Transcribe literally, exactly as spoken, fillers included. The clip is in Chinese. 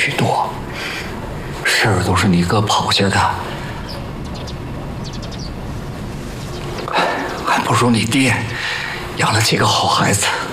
许多，事儿都是你哥跑下的，还不如你爹养了几个好孩子。